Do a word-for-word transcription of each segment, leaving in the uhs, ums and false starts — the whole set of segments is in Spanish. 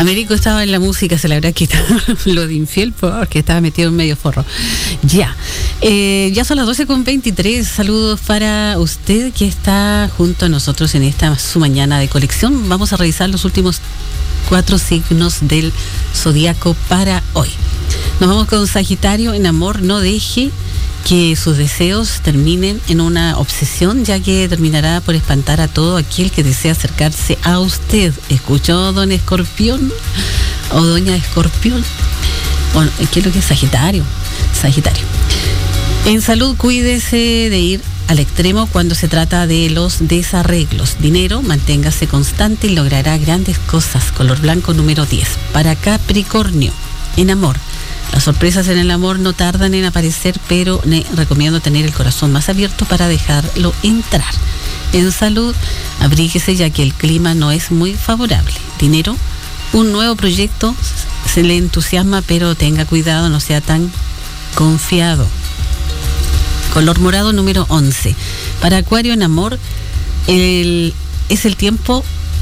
Américo estaba en la música, se le habrá quitado lo de infiel porque estaba metido en medio forro. Ya, eh, ya son las doce con veintitrés. Saludos para usted que está junto a nosotros en esta su mañana de colección. Vamos a revisar los últimos cuatro signos del zodiaco para hoy. Nos vamos con Sagitario. En amor, no deje que sus deseos terminen en una obsesión, ya que terminará por espantar a todo aquel que desea acercarse a usted. ¿Escuchó, don Escorpión? ¿O doña Escorpión? Bueno, ¿qué es lo que es Sagitario? Sagitario. En salud, cuídese de ir al extremo cuando se trata de los desarreglos. Dinero, manténgase constante y logrará grandes cosas. Color blanco número diez. Para Capricornio. En amor, las sorpresas en el amor no tardan en aparecer, pero le recomiendo tener el corazón más abierto para dejarlo entrar. En salud, abríguese ya que el clima no es muy favorable. Dinero, un nuevo proyecto se le entusiasma, pero tenga cuidado, no sea tan confiado. Color morado número once. Para Acuario, en amor, el, es el tiempo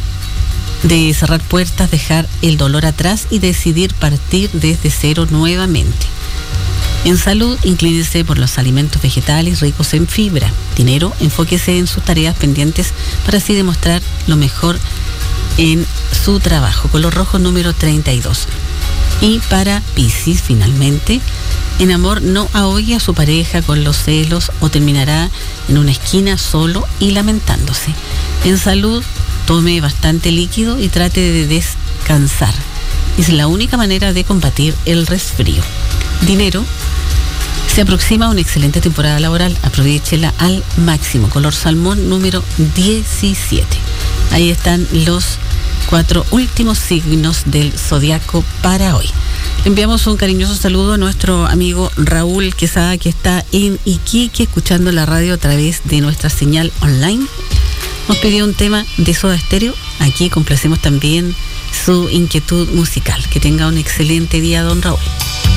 de cerrar puertas, dejar el dolor atrás y decidir partir desde cero nuevamente. En salud, inclínese por los alimentos vegetales ricos en fibra. Dinero, enfóquese en sus tareas pendientes para así demostrar lo mejor en su trabajo. Color rojo número treinta y dos. Y para Piscis, finalmente, en amor, no ahogue a su pareja con los celos o terminará en una esquina solo y lamentándose. En salud, tome bastante líquido y trate de descansar. Es la única manera de combatir el resfrío. Dinero, se aproxima una excelente temporada laboral. Aprovéchela al máximo. Color salmón número diecisiete. Ahí están los cuatro últimos signos del zodiaco para hoy. Le enviamos un cariñoso saludo a nuestro amigo Raúl Quesada, que está en Iquique escuchando la radio a través de nuestra señal online. Nos pidió un tema de Soda Stereo. Aquí complacemos también su inquietud musical. Que tenga un excelente día, don Raúl.